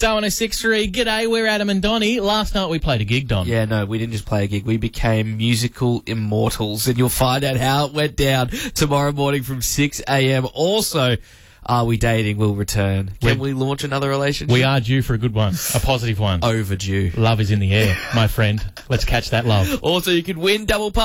Star 106.3, g'day, we're Adam and Donnie. Last night we played a gig, Don. Yeah, no, we didn't just play a gig. We became musical immortals, and you'll find out how it went down tomorrow morning from 6 a.m. Also, Are We Dating will return. Can we launch another relationship? We are due for a good one, a positive one. Overdue. Love is in the air, my friend. Let's catch that love. Also, you can win double